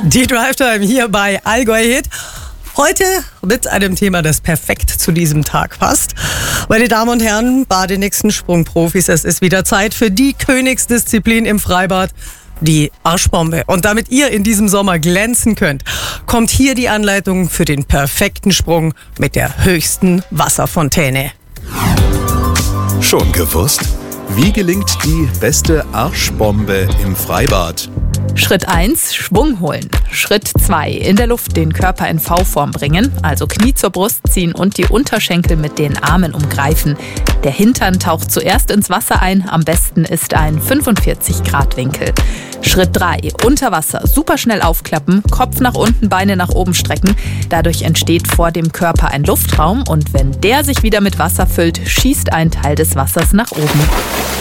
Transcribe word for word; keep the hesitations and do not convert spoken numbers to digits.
Die Drive Time hier bei Allgäu Hit. Heute mit einem Thema, das perfekt zu diesem Tag passt. Meine Damen und Herren, bei den nächsten Sprungprofis, es ist wieder Zeit für die Königsdisziplin im Freibad, die Arschbombe. Und damit ihr in diesem Sommer glänzen könnt, kommt hier die Anleitung für den perfekten Sprung mit der höchsten Wasserfontäne. Schon gewusst? Wie gelingt die beste Arschbombe im Freibad? Schritt eins, Schwung holen. Schritt zwei, in der Luft den Körper in V-Form bringen, also Knie zur Brust ziehen und die Unterschenkel mit den Armen umgreifen. Der Hintern taucht zuerst ins Wasser ein, am besten ist ein fünfundvierzig Grad Winkel. Schritt drei, unter Wasser super schnell aufklappen, Kopf nach unten, Beine nach oben strecken. Dadurch entsteht vor dem Körper ein Luftraum und wenn der sich wieder mit Wasser füllt, schießt ein Teil des Wassers nach oben.